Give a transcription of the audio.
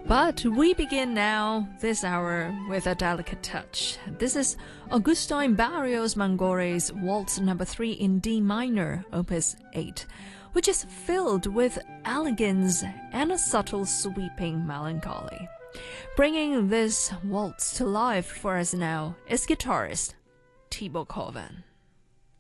But we begin now this hour with a delicate touch. This is Augustin Barrios Mangore's Waltz No. 3 in D minor, Opus 8, which is filled with elegance and a subtle sweeping melancholy. Bringing this waltz to life for us now is guitarist Thibaut Coven.